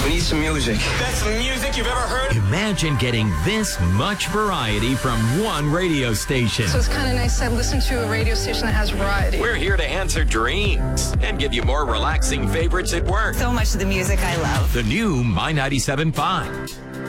need some music. Best music you've ever heard? Imagine getting this much variety from one radio station. So it's kind of nice to listen to a radio station that has variety. We're here to answer dreams and give you more relaxing favorites at work. So much of the music I love. The new My 97.5.